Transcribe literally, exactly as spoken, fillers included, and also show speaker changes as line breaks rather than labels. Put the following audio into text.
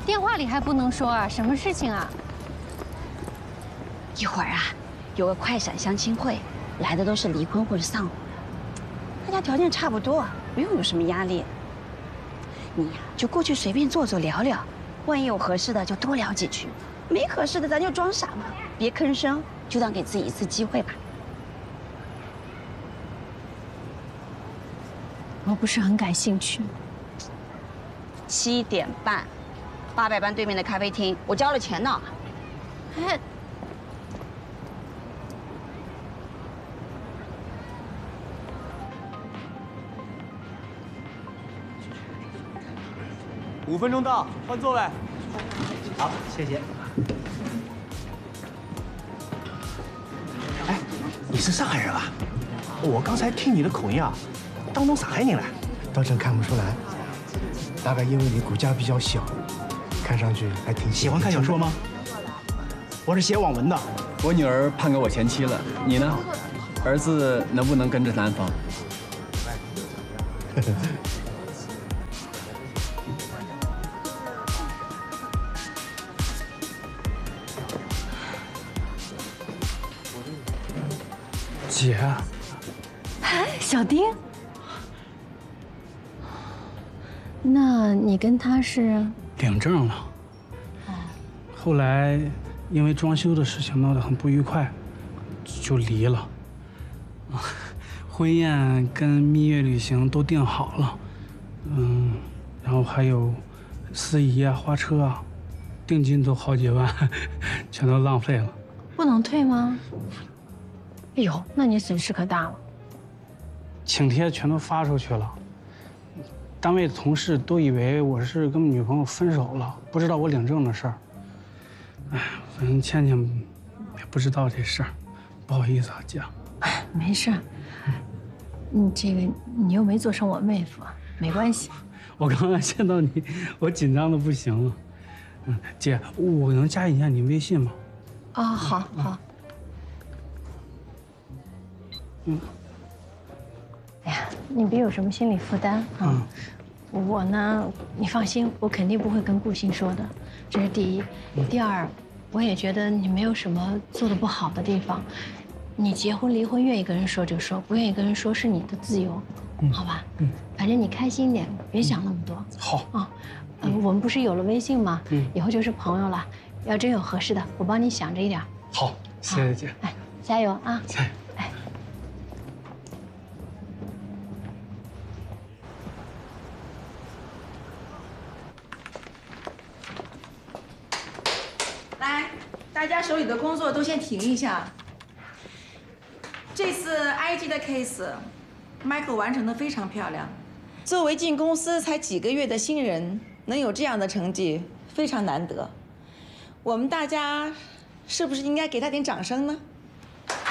电话里还不能说啊？什么事情啊？
一会儿啊，有个快闪相亲会，来的都是离婚或者丧偶的，大家条件差不多，不用有什么压力。你呀，就过去随便坐坐聊聊，万一有合适的就多聊几句，没合适的咱就装傻嘛，别吭声，就当给自己一次机会吧。
我不是很感兴趣。
七点半，八百班对面的咖啡厅，我交了钱呢。
哎，
五分钟到，换座位。
好，谢谢。哎，你是上海人吧？我刚才听你的口音啊，当侬上海人了。
倒真看不出来，大概因为你骨架比较小，看上去还挺
喜欢看小说吗？我是写网文的。
我女儿判给我前妻了，你呢？儿子能不能跟着男方？
姐，
哎，小丁，那你跟他是？
领证了。后来因为装修的事情闹得很不愉快，就离了。婚宴跟蜜月旅行都订好了，嗯，然后还有司仪啊、花车啊，定金都好几万，全都浪费了。
不能退吗？哎呦，那你损失可大了。
请帖全都发出去了，单位的同事都以为我是跟女朋友分手了，不知道我领证的事儿。哎，反正倩倩也不知道这事儿，不好意思啊，姐。
哎，没事。你这个你又没做成我妹夫，没关系。
我刚刚见到你，我紧张的不行了。嗯，姐，我能加一下你微信吗？
啊、哦，好，好。
嗯。
哎呀，你别有什么心理负担啊。嗯、我呢，你放心，我肯定不会跟顾欣说的，这是第一。第二，我也觉得你没有什么做的不好的地方。你结婚离婚，愿意跟人说就说，不愿意跟人说是你的自由，嗯、好吧？嗯，反正你开心点，别想那么多。
好
啊，嗯、呃，我们不是有了微信吗？嗯，以后就是朋友了。要真有合适的，我帮你想着一点。
好，谢谢姐。
哎，加油啊！
加油！
哎。
来，大家手里的工作都先停一下。这次 I G 的 case，Michael 完成的非常漂亮。作为进公司才几个月的新人，能有这样的成绩，非常难得。我们大家是不是应该给他点掌声呢？